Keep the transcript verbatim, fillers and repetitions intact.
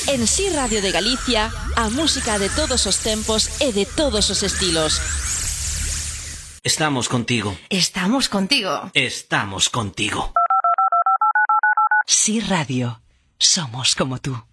En Si Radio de Galicia, a música de todos os tempos e de todos os estilos. Estamos contigo. Estamos contigo. Estamos contigo. Si Radio. Somos como tú.